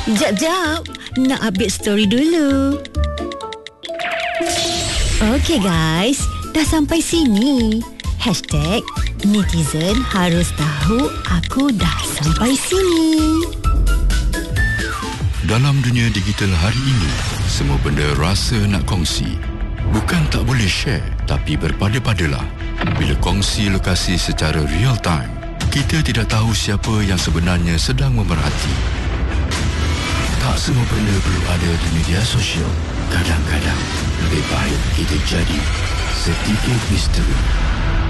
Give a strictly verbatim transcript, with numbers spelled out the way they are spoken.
Jap, jap. Nak update story dulu. Okey guys, dah sampai sini. Hashtag netizen harus tahu aku dah sampai sini. Dalam dunia digital hari ini, semua benda rasa nak kongsi. Bukan tak boleh share, tapi berpada-padalah. Bila kongsi lokasi secara real time, kita tidak tahu siapa yang sebenarnya sedang memerhati. Tak semua benda perlu ada di media sosial. Kadang-kadang lebih baik kita jadi sedikit misteri.